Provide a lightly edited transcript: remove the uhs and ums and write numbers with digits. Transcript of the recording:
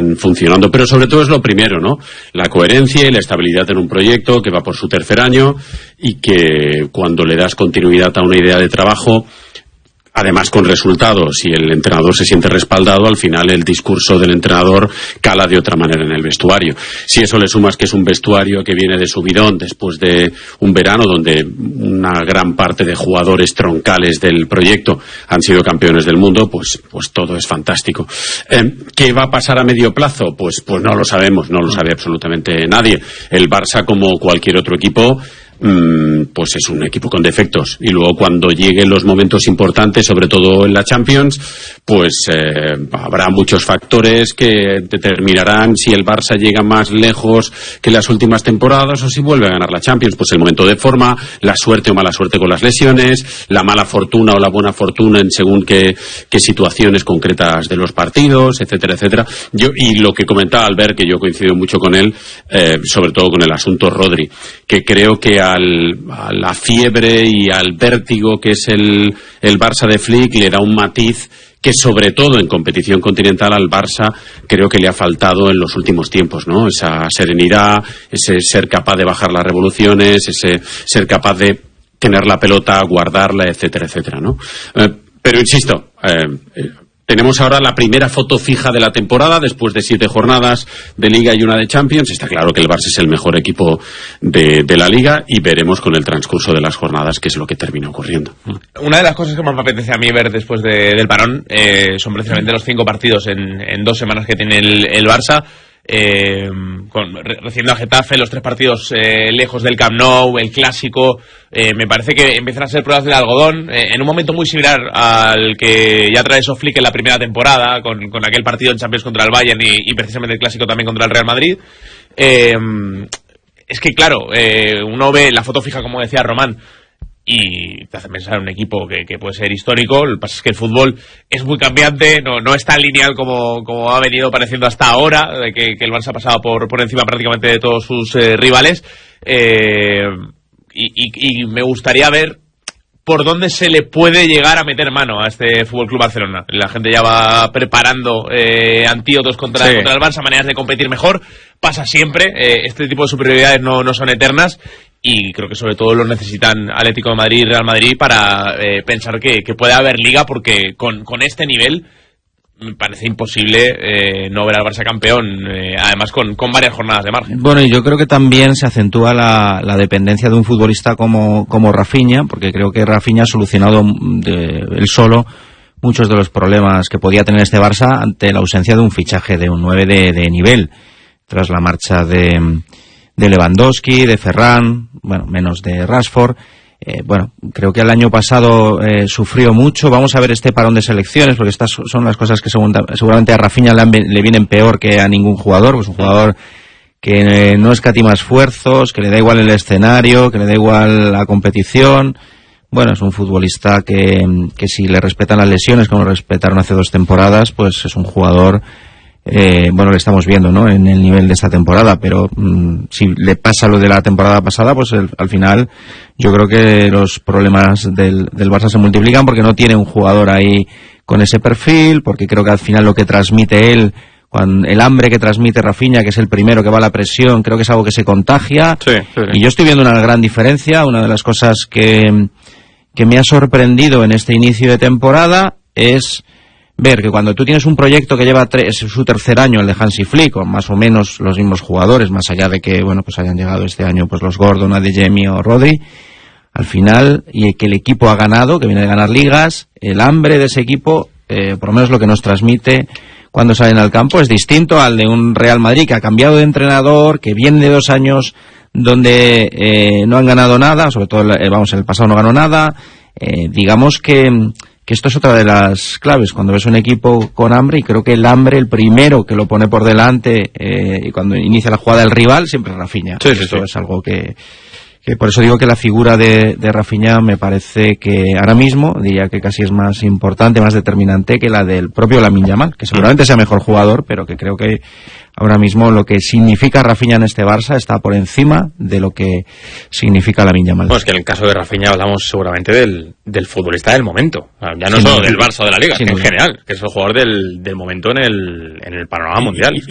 están funcionando. Pero sobre todo es lo primero, ¿no? La coherencia y la estabilidad en un proyecto que va por su tercer año y que cuando le das continuidad a una idea de trabajo, además con resultados, y el entrenador se siente respaldado, al final el discurso del entrenador cala de otra manera en el vestuario. Si eso le sumas que es un vestuario que viene de subidón después de un verano donde una gran parte de jugadores troncales del proyecto han sido campeones del mundo, pues todo es fantástico. ¿Qué va a pasar a medio plazo? Pues no lo sabemos, no lo sabe absolutamente nadie. El Barça, como cualquier otro equipo, pues es un equipo con defectos, y luego cuando lleguen los momentos importantes, sobre todo en la Champions, pues habrá muchos factores que determinarán si el Barça llega más lejos que las últimas temporadas o si vuelve a ganar la Champions. Pues el momento de forma, la suerte o mala suerte con las lesiones, la mala fortuna o la buena fortuna en según qué situaciones concretas de los partidos, etcétera, etcétera. Y lo que comentaba Albert, que yo coincido mucho con él, sobre todo con el asunto Rodri, que creo que a la fiebre y al vértigo que es el Barça de Flick le da un matiz que, sobre todo en competición continental, al Barça creo que le ha faltado en los últimos tiempos, ¿no? Esa serenidad, ese ser capaz de bajar las revoluciones, ese ser capaz de tener la pelota, guardarla, etcétera, etcétera, ¿no? Pero insisto, tenemos ahora la primera foto fija de la temporada después de 7 jornadas de Liga y una de Champions. Está claro que el Barça es el mejor equipo de la Liga, y veremos con el transcurso de las jornadas qué es lo que termina ocurriendo. Una de las cosas que más me apetece a mí ver después del parón son precisamente los 5 partidos en 2 semanas que tiene el Barça. Recibiendo a Getafe, los 3 partidos lejos del Camp Nou, el clásico, me parece que empiezan a ser pruebas del algodón, en un momento muy similar al que ya trae Flick en la primera temporada, con aquel partido en Champions contra el Bayern y precisamente el clásico también contra el Real Madrid. Es que claro, uno ve la foto fija, como decía Román, y te hace pensar en un equipo que puede ser histórico. Lo que pasa es que el fútbol es muy cambiante, no es tan lineal como ha venido pareciendo hasta ahora, de que el Barça ha pasado por encima prácticamente de todos sus rivales, y me gustaría ver por dónde se le puede llegar a meter mano a este FC Barcelona. La gente ya va preparando antídotos contra el Barça, maneras de competir mejor. Pasa siempre, este tipo de superioridades no son eternas, y creo que sobre todo lo necesitan Atlético de Madrid y Real Madrid para pensar que puede haber Liga, porque con este nivel me parece imposible no ver al Barça campeón, además con varias jornadas de margen. Bueno, y yo creo que también se acentúa la dependencia de un futbolista como Rafinha, porque creo que Rafinha ha solucionado él solo muchos de los problemas que podía tener este Barça ante la ausencia de un fichaje de un 9 de nivel, tras la marcha de Lewandowski, de Ferran, bueno, menos de Rashford. Creo que el año pasado sufrió mucho. Vamos a ver este parón de selecciones, porque estas son las cosas que seguramente a Rafinha le vienen peor que a ningún jugador. Pues un jugador que no escatima esfuerzos, que le da igual el escenario, que le da igual la competición. Bueno, es un futbolista que si le respetan las lesiones, como lo respetaron hace 2 temporadas, pues es un jugador... lo estamos viendo, ¿no?, en el nivel de esta temporada, pero si le pasa lo de la temporada pasada, pues al final yo creo que los problemas del Barça se multiplican, porque no tiene un jugador ahí con ese perfil, porque creo que al final lo que transmite él, el hambre que transmite Rafinha, que es el primero que va a la presión, creo que es algo que se contagia. Sí. Y yo estoy viendo una gran diferencia. Una de las cosas que me ha sorprendido en este inicio de temporada es ver que cuando tú tienes un proyecto que lleva su tercer año, el de Hansi Flick, con más o menos los mismos jugadores, más allá de que pues hayan llegado este año pues los Gordon, Adeyemi o Rodri, al final, y que el equipo ha ganado, que viene de ganar ligas, el hambre de ese equipo, por lo menos lo que nos transmite cuando salen al campo, es distinto al de un Real Madrid que ha cambiado de entrenador, que viene de 2 años donde no han ganado nada, sobre todo en el pasado no ganó nada. Digamos que esto es otra de las claves cuando ves un equipo con hambre, y creo que el hambre, el primero que lo pone por delante y cuando inicia la jugada del rival, siempre es Rafinha. Esto es algo que por eso digo que la figura de Rafinha me parece que ahora mismo diría que casi es más importante, más determinante que la del propio Lamine Yamal, que seguramente sea mejor jugador, pero que creo que ahora mismo lo que significa Rafinha en este Barça está por encima de lo que significa Lamine Yamal. Pues que en el caso de Rafinha hablamos seguramente del futbolista del momento, ya no solo del Barça o de la Liga, en general, que es el jugador del momento en el panorama mundial.